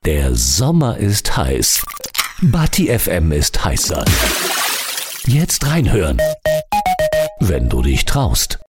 Der Sommer ist heiß. Bati FM ist heißer. Jetzt reinhören, wenn du dich traust.